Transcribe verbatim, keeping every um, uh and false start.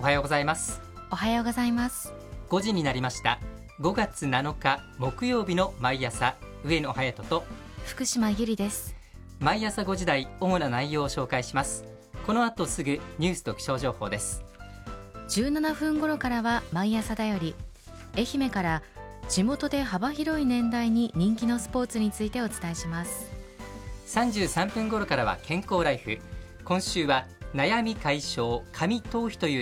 おはようございます。 おはようございます。 ごじになりました。ごがつなのか木曜日の毎朝、上野隼人と福島ゆりです。 毎朝ごじ台、主な内容を紹介します。この後すぐニュースと気象情報です。 じゅうななふん頃からは毎朝だより、愛媛から地元で幅広い年代に人気のスポーツについてお伝えします。 さんじゅうさんぷん頃からは健康ライフ。今週は悩み解消、髪頭皮という